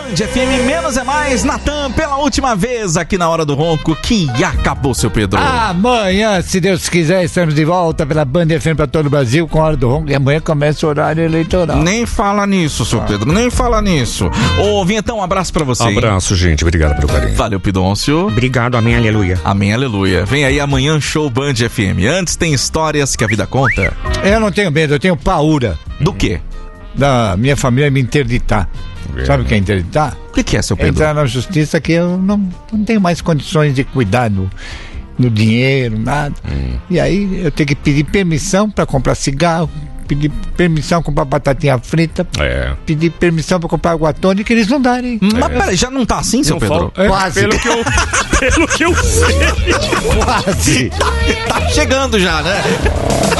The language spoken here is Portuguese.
Band FM, menos é mais, Natan, pela última vez aqui na Hora do Ronco, que acabou, seu Pedro. Amanhã, se Deus quiser, estamos de volta pela Band FM para todo o Brasil com a Hora do Ronco, e amanhã começa o horário eleitoral. Nem fala nisso, seu Pedro, nem fala nisso. Ô, Vinhetão, um abraço pra você. Abraço, gente, obrigado pelo carinho. Valeu, Pidôncio. Obrigado, amém, aleluia. Amém, aleluia. Vem aí amanhã, show Band FM. Antes tem histórias que a vida conta. Eu não tenho medo, eu tenho paura. Do quê? Da minha família me interditar. Sabe o que é interditar? O que é, seu Pedro? Entrar na justiça que eu não tenho mais condições de cuidar no dinheiro, nada. E aí eu tenho que pedir permissão para comprar cigarro, pedir permissão para comprar batatinha frita, pedir permissão para comprar água tônica, eles não darem. Mas peraí, já não tá assim, seu Pedro? Quase. Pelo que eu sei. Quase. Tá chegando já, né?